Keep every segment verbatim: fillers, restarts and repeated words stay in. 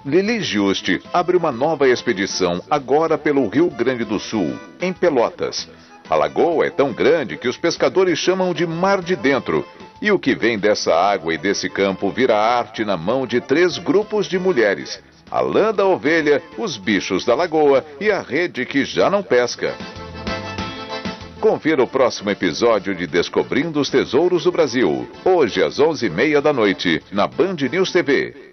Lili Juste abre uma nova expedição agora pelo Rio Grande do Sul, em Pelotas. A lagoa é tão grande que os pescadores chamam de Mar de Dentro. E o que vem dessa água e desse campo vira arte na mão de três grupos de mulheres. A lã da ovelha, os bichos da lagoa e a rede que já não pesca. Confira o próximo episódio de Descobrindo os Tesouros do Brasil, hoje às onze e meia da noite, na Band News T V.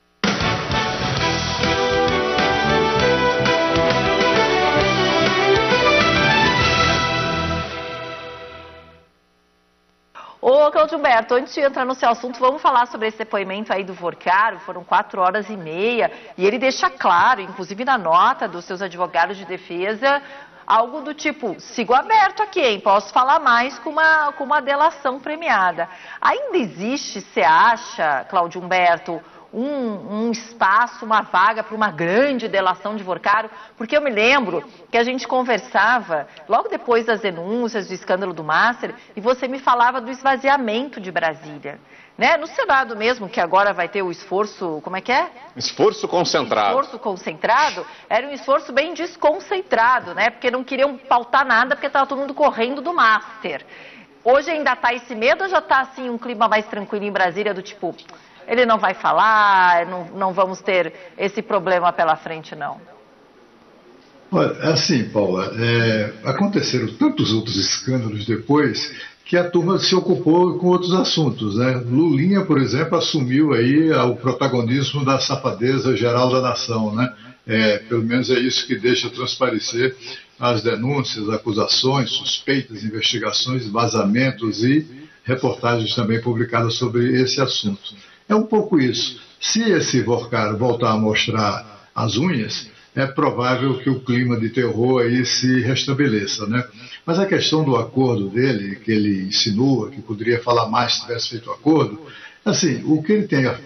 Ô, Cláudio Humberto, antes de entrar no seu assunto, vamos falar sobre esse depoimento aí do Vorcaro. Foram quatro horas e meia, e ele deixa claro, inclusive na nota dos seus advogados de defesa, algo do tipo, sigo aberto aqui, hein? Posso falar mais com uma, com uma delação premiada. Ainda existe, você acha, Cláudio Humberto, um, um espaço, uma vaga para uma grande delação de Vorcaro? Porque eu me lembro que a gente conversava logo depois das denúncias do escândalo do Master e você me falava do esvaziamento de Brasília. Né? No Senado mesmo, que agora vai ter o esforço, como é que é? Esforço concentrado. Esforço concentrado, era um esforço bem desconcentrado, né? Porque não queriam pautar nada, porque estava todo mundo correndo do Master. Hoje ainda está esse medo ou já está assim um clima mais tranquilo em Brasília, do tipo, ele não vai falar, não, não vamos ter esse problema pela frente, não? Olha, assim, Paula, é, aconteceram tantos outros escândalos depois que a turma se ocupou com outros assuntos, né? Lulinha, por exemplo, assumiu aí o protagonismo da safadeza geral da nação, né? É, pelo menos é isso que deixa transparecer as denúncias, acusações, suspeitas, investigações, vazamentos e reportagens também publicadas sobre esse assunto. É um pouco isso. Se esse Vorcaro voltar a mostrar as unhas, é provável que o clima de terror aí se restabeleça, né? Mas a questão do acordo dele, que ele insinua, que poderia falar mais se tivesse feito o acordo, assim, o que ele, tem, é,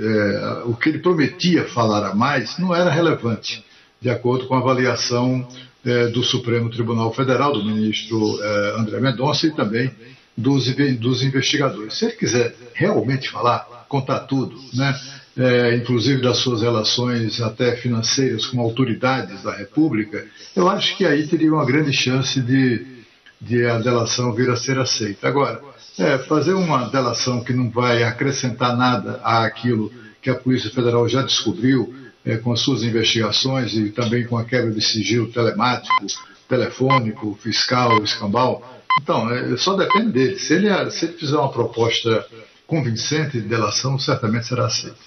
o que ele prometia falar a mais não era relevante, de acordo com a avaliação é, do Supremo Tribunal Federal, do ministro é, André Mendonça e também dos, dos investigadores. Se ele quiser realmente falar, contar tudo, né? É, inclusive das suas relações até financeiras com autoridades da República, eu acho que aí teria uma grande chance de, de a delação vir a ser aceita. Agora, é, fazer uma delação que não vai acrescentar nada àquilo que a Polícia Federal já descobriu é, com as suas investigações e também com a quebra de sigilo telemático, telefônico, fiscal, escambau, então, é, só depende dele. Se ele, se ele fizer uma proposta convincente de delação, certamente será aceita.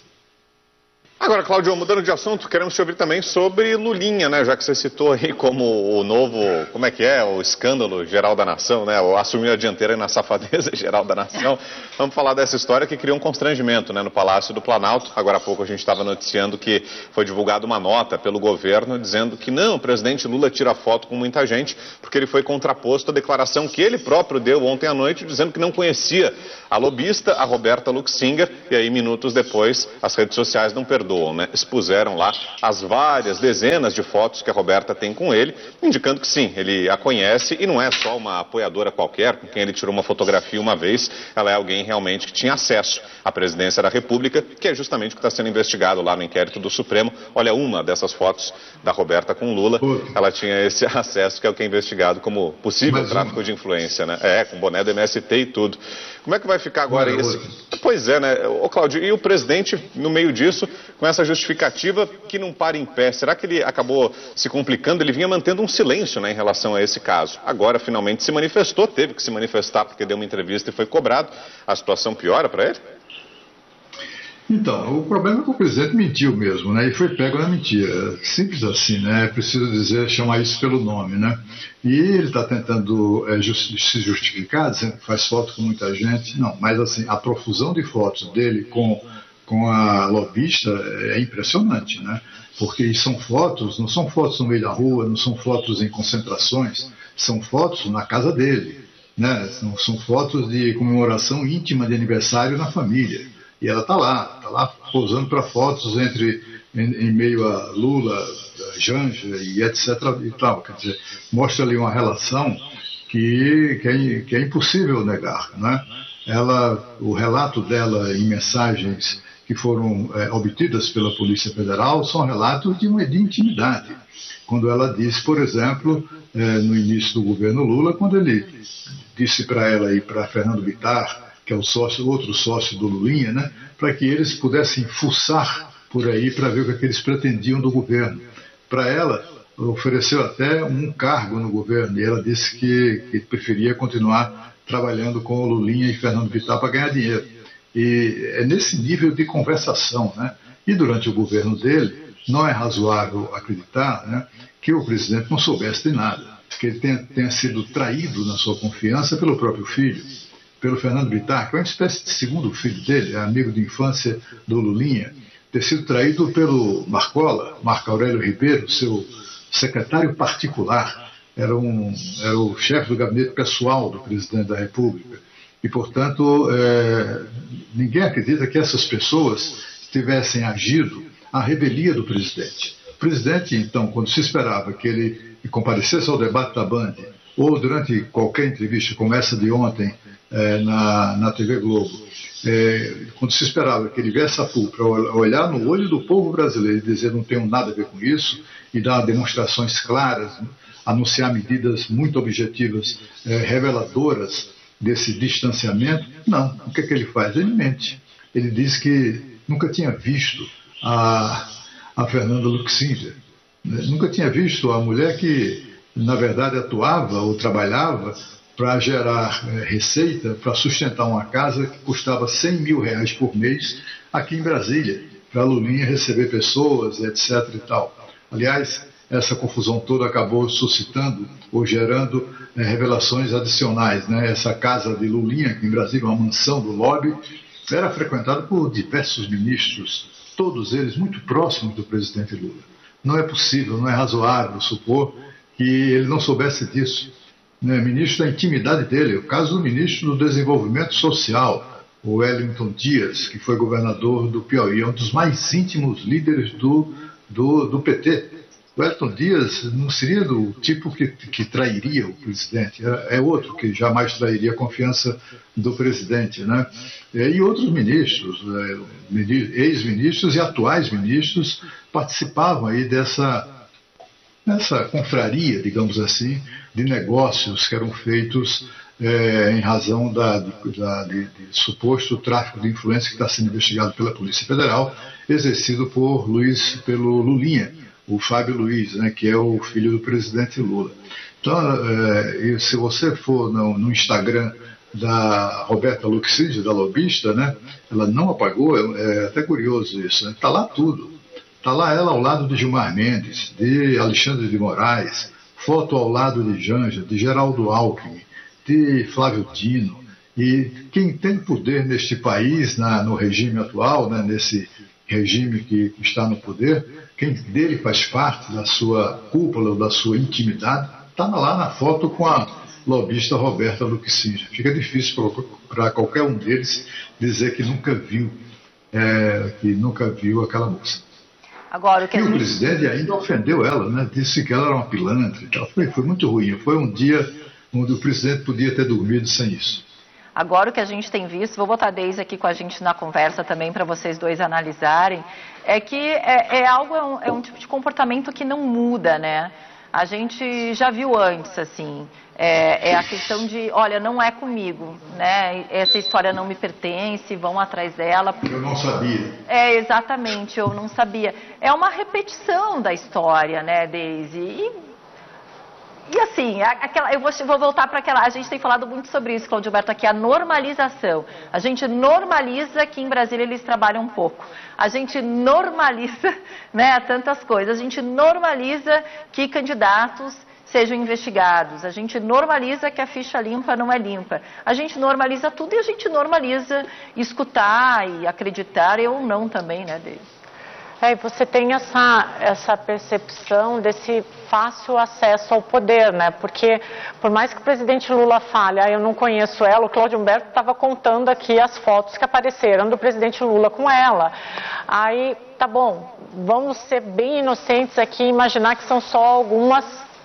Agora, Cláudio, mudando de assunto, queremos te ouvir também sobre Lulinha, né? Já que você citou aí como o novo, como é que é, o escândalo geral da nação, né? O assumiu a dianteira na safadeza geral da nação. Vamos falar dessa história que criou um constrangimento, né, no Palácio do Planalto. Agora há pouco a gente estava noticiando que foi divulgada uma nota pelo governo dizendo que não, o presidente Lula tira foto com muita gente porque ele foi contraposto à declaração que ele próprio deu ontem à noite dizendo que não conhecia a lobista, a Roberta Luxinger, e aí minutos depois as redes sociais não perdoam. Né? Expuseram lá as várias dezenas de fotos que a Roberta tem com ele, indicando que sim, ele a conhece e não é só uma apoiadora qualquer com quem ele tirou uma fotografia uma vez, ela é alguém realmente que tinha acesso à presidência da República, que é justamente o que está sendo investigado lá no inquérito do Supremo. Olha, uma dessas fotos da Roberta com Lula, ela tinha esse acesso que é o que é investigado como possível tráfico de influência, né? É, com boné do M S T e tudo. Como é que vai ficar agora esse... Pois é, né, ô Cláudio, e o presidente, no meio disso, com essa justificativa que não para em pé, será que ele acabou se complicando? Ele vinha mantendo um silêncio, né, em relação a esse caso. Agora, finalmente, se manifestou, teve que se manifestar porque deu uma entrevista e foi cobrado. A situação piora para ele? Então, o problema é que o presidente mentiu mesmo, né? E foi pego na mentira. Simples assim, né? É preciso dizer, chamar isso pelo nome, né? E ele está tentando é, just, se justificar, dizendo que faz foto com muita gente. Não, mas assim, a profusão de fotos dele com, com a lobista é impressionante, né? Porque são fotos, não são fotos no meio da rua, não são fotos em concentrações, são fotos na casa dele, né? São, são fotos de comemoração íntima de aniversário na família. E ela está lá, está lá posando para fotos entre, em, em meio a Lula, a Janja e etcétera e tal. Quer dizer, mostra ali uma relação que, que, é, que é impossível negar, né? Ela, o relato dela em mensagens que foram é, obtidas pela Polícia Federal são relatos de uma de intimidade. Quando ela disse, por exemplo, é, no início do governo Lula, quando ele disse para ela e para Fernando Bittar, que é o sócio, outro sócio do Lulinha, né, para que eles pudessem fuçar por aí para ver o que eles pretendiam do governo. Para ela, ofereceu até um cargo no governo e ela disse que, que preferia continuar trabalhando com o Lulinha e Fernando Bittar para ganhar dinheiro. E é nesse nível de conversação, né? E durante o governo dele, não é razoável acreditar, né, que o presidente não soubesse de nada, que ele tenha, tenha sido traído na sua confiança pelo próprio filho, pelo Fernando Bittar, que é uma espécie de segundo filho dele, é amigo de infância do Lulinha, ter sido traído pelo Marcola, Marco Aurélio Ribeiro, seu secretário particular, era, um, era o chefe do gabinete pessoal do presidente da República. E, portanto, é, ninguém acredita que essas pessoas tivessem agido à revelia do presidente. O presidente, então, quando se esperava que ele comparecesse ao debate da Band, ou durante qualquer entrevista, como essa de ontem é, na, na T V Globo, é, quando se esperava que ele viesse a público para olhar no olho do povo brasileiro e dizer não tenho nada a ver com isso, e dar demonstrações claras, anunciar medidas muito objetivas, é, reveladoras desse distanciamento, não. O que é que ele faz? Ele mente. Ele diz que nunca tinha visto a, a Fernanda Luxíndea, né? Nunca tinha visto a mulher que, na verdade, atuava ou trabalhava para gerar é, receita, para sustentar uma casa que custava cem mil reais por mês aqui em Brasília, para a Lulinha receber pessoas, etcétera e tal. Aliás, essa confusão toda acabou suscitando ou gerando é, revelações adicionais, né? Essa casa de Lulinha, aqui em Brasília, uma mansão do lobby, era frequentada por diversos ministros, todos eles muito próximos do presidente Lula. Não é possível, não é razoável supor que ele não soubesse disso. Né? Ministro da intimidade dele, o caso do ministro do Desenvolvimento Social, o Wellington Dias, que foi governador do Piauí, é um dos mais íntimos líderes do, do, do P T. O Wellington Dias não seria do tipo que, que trairia o presidente, é, é outro que jamais trairia a confiança do presidente, né? E outros ministros, ex-ministros e atuais ministros participavam aí dessa, dessa confraria, digamos assim, de negócios que eram feitos é, em razão da, de, da, de, de suposto tráfico de influência que está sendo investigado pela Polícia Federal, exercido por Luiz, pelo Lulinha, o Fábio Luiz, né, que é o filho do presidente Lula. Então, é, se você for no, no Instagram da Roberta Luxíndea, da lobista, né, ela não apagou, é, é até curioso isso, está lá tudo. Está lá ela ao lado de Gilmar Mendes, de Alexandre de Moraes, foto ao lado de Janja, de Geraldo Alckmin, de Flávio Dino. E quem tem poder neste país, na, no regime atual, né, nesse regime que está no poder, quem dele faz parte da sua cúpula ou da sua intimidade, está lá na foto com a lobista Roberta Luxíndea. Fica difícil para qualquer um deles dizer que nunca viu, é, que nunca viu aquela moça. Agora, o que e gente... o presidente ainda ofendeu ela, né? Disse que ela era uma pilantra e tal. Foi, foi muito ruim. Foi um dia onde o presidente podia ter dormido sem isso. Agora o que a gente tem visto, vou botar a Deise aqui com a gente na conversa também para vocês dois analisarem, é que é, é algo, é um, é um tipo de comportamento que não muda, né? A gente já viu antes, assim, é, é a questão de, olha, não é comigo, né? Essa história não me pertence, vão atrás dela. Eu não sabia. É, exatamente, eu não sabia. É uma repetição da história, né, Deise? E... E assim, aquela, eu vou, vou voltar para aquela... A gente tem falado muito sobre isso, Cláudio Humberto, aqui, a normalização. A gente normaliza que em Brasília eles trabalham um pouco. A gente normaliza, né, tantas coisas. A gente normaliza que candidatos sejam investigados. A gente normaliza que a ficha limpa não é limpa. A gente normaliza tudo e a gente normaliza escutar e acreditar, ou não também, né, Deise? É, e você tem essa, essa percepção desse fácil acesso ao poder, né? Porque, por mais que o presidente Lula fale, ah, eu não conheço ela, o Cláudio Humberto estava contando aqui as fotos que apareceram do presidente Lula com ela. Aí, tá bom, vamos ser bem inocentes aqui e imaginar que são só algumas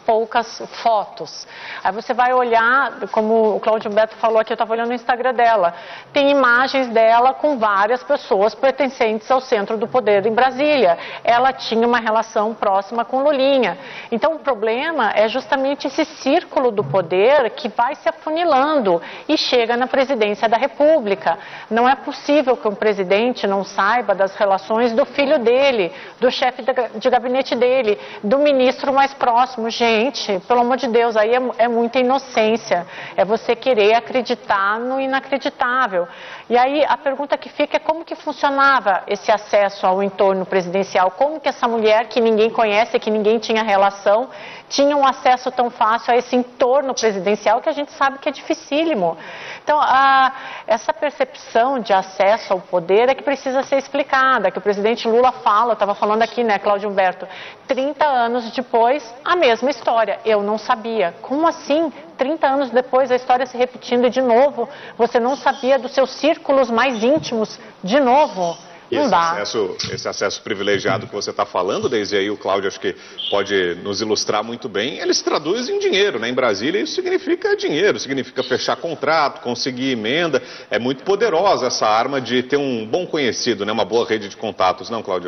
poucas fotos. Aí você vai olhar, como o Cláudio Humberto falou aqui, eu estava olhando no Instagram dela, tem imagens dela com várias pessoas pertencentes ao centro do poder em Brasília. Ela tinha uma relação próxima com Lulinha. Então o problema é justamente esse círculo do poder que vai se afunilando e chega na presidência da República. Não é possível que um presidente não saiba das relações do filho dele, do chefe de gabinete dele, do ministro mais próximo. Gente, pelo amor de Deus, aí é, é muita inocência. É você querer acreditar no inacreditável. E aí a pergunta que fica é como que funcionava esse acesso ao entorno presidencial? Como que essa mulher que ninguém conhece, que ninguém tinha relação, tinha um acesso tão fácil a esse entorno presidencial que a gente sabe que é dificílimo. Então, a, essa percepção de acesso ao poder é que precisa ser explicada, que o presidente Lula fala, eu estava falando aqui, né, Cláudio Humberto, trinta anos depois, a mesma história. Eu não sabia. Como assim? trinta anos depois, a história se repetindo de novo, você não sabia dos seus círculos mais íntimos de novo. E esse acesso, esse acesso privilegiado que você está falando, Deise, aí o Cláudio acho que pode nos ilustrar muito bem, ele se traduz em dinheiro, né? Em Brasília isso significa dinheiro, significa fechar contrato, conseguir emenda, é muito poderosa essa arma de ter um bom conhecido, né? Uma boa rede de contatos, não, Cláudio?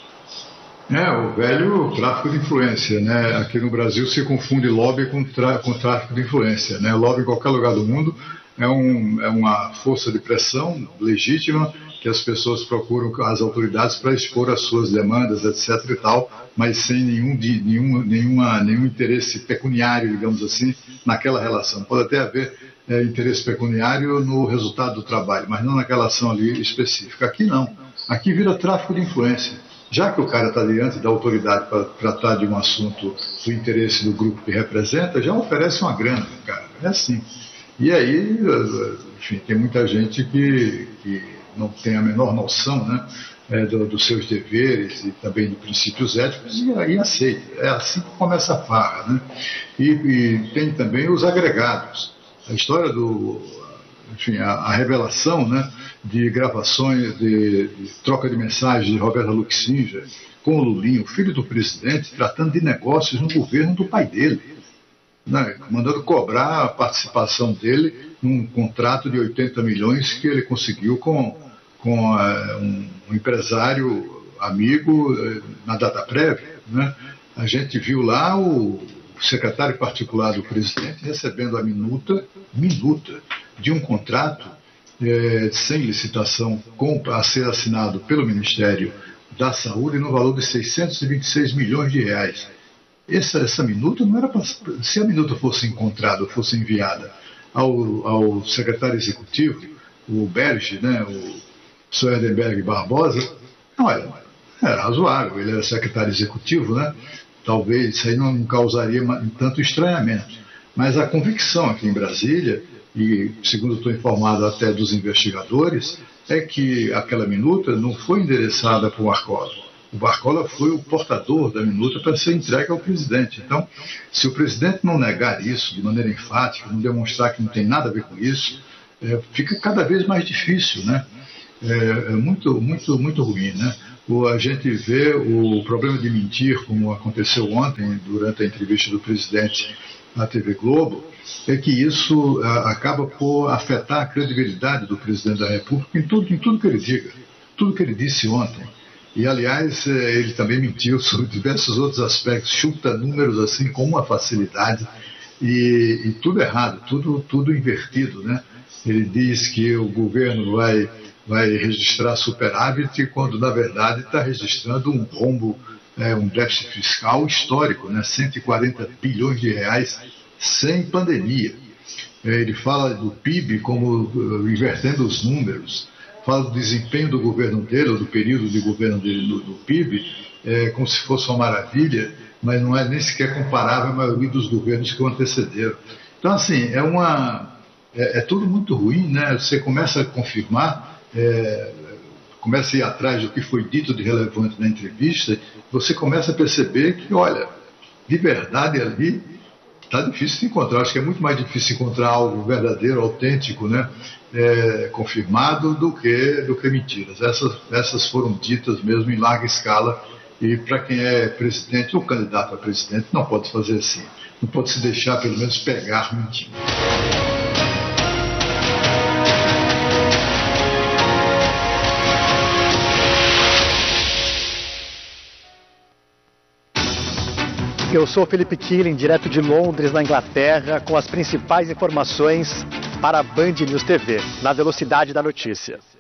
É, o velho tráfico de influência, né? Aqui no Brasil se confunde lobby com, com tráfico de influência, né? Lobby em qualquer lugar do mundo é, um, é uma força de pressão legítima que as pessoas procuram as autoridades para expor as suas demandas, etc e tal, mas sem nenhum, nenhum, nenhuma, nenhum interesse pecuniário, digamos assim, naquela relação. Pode até haver é, interesse pecuniário no resultado do trabalho, mas não naquela ação ali específica. Aqui não. Aqui vira tráfico de influência. Já que o cara está diante da autoridade para tratar de um assunto do interesse do grupo que representa, já oferece uma grana, cara. É assim. E aí, enfim, tem muita gente que, que não tem a menor noção, né, é, do, dos seus deveres e também de princípios éticos e aí aceita. É assim que começa a farra, né? E, e tem também os agregados. A história do... Enfim, a, a revelação, né, de gravações, de, de troca de mensagens de Roberta Luxinja com o Lulinha, o filho do presidente, tratando de negócios no governo do pai dele, né, mandando cobrar a participação dele num contrato de oitenta milhões que ele conseguiu com, com uh, um, um empresário amigo uh, na data prévia. Né? A gente viu lá o secretário particular do presidente recebendo a minuta, minuta de um contrato é, sem licitação com, a ser assinado pelo Ministério da Saúde no valor de seiscentos e vinte e seis milhões de reais. Essa, essa minuta não era para... Se a minuta fosse encontrada, fosse enviada ao, ao secretário executivo, o Berge, né, o senhor Edenberg Barbosa, olha, era razoável, ele era secretário executivo, né? Talvez isso aí não causaria tanto estranhamento. Mas a convicção aqui em Brasília, e segundo estou informado até dos investigadores, é que aquela minuta não foi endereçada para o Barcola. O Barcola foi o portador da minuta para ser entregue ao presidente. Então, se o presidente não negar isso de maneira enfática, não demonstrar que não tem nada a ver com isso, é, fica cada vez mais difícil, né? É, é muito, muito, muito ruim, né? O, a gente vê o problema de mentir, como aconteceu ontem, durante a entrevista do presidente na T V Globo, é que isso a, acaba por afetar a credibilidade do presidente da República em tudo, em tudo que ele diga, tudo que ele disse ontem. E, aliás, ele também mentiu sobre diversos outros aspectos, chuta números assim com uma facilidade e, e tudo errado, tudo, tudo invertido, né? Ele diz que o governo vai... vai registrar superávit quando, na verdade, está registrando um rombo, é, um déficit fiscal histórico, né? cento e quarenta bilhões de reais sem pandemia. É, ele fala do P I B como uh, invertendo os números, fala do desempenho do governo dele, ou do período de governo dele do, do P I B, é, como se fosse uma maravilha, mas não é nem sequer comparável à maioria dos governos que o antecederam. Então, assim, é, uma, é, é tudo muito ruim, né? Você começa a confirmar... É, começa a ir atrás do que foi dito de relevante na entrevista, você começa a perceber que, olha, de verdade ali está difícil de encontrar. Acho que é muito mais difícil encontrar algo verdadeiro, autêntico, né, é, confirmado, do que, do que mentiras. Essas, essas foram ditas mesmo em larga escala e para quem é presidente ou candidato a presidente não pode fazer assim. não pode se deixar, pelo menos, pegar mentindo. Eu sou Felipe Killing, direto de Londres, na Inglaterra, com as principais informações para a Band News T V, na velocidade da notícia.